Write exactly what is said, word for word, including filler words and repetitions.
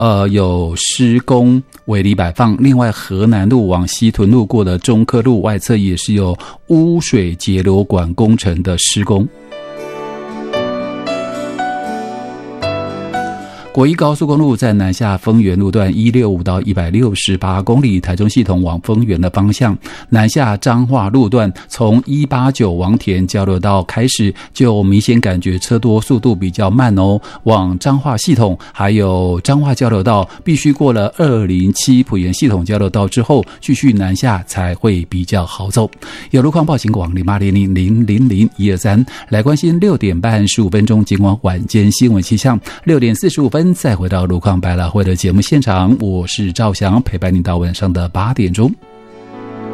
呃有施工围篱摆放，另外河南路往西屯路过的中科路外侧也是有污水截流管工程的施工。国一高速公路在南下丰原路段一六五到一百六十八公里，台中系统往丰原的方向，南下彰化路段从一八九王田交流道开始，就明显感觉车多，速度比较慢哦。往彰化系统还有彰化交流道，必须过了二零七埔盐系统交流道之后，继续南下才会比较好走。有路况报请广零八零零零零零一二三来关心六点半十五分钟警广晚间新闻气象，六点四十五分再回到路况百老汇的节目现场，我是赵翔，陪伴你到晚上的八点钟。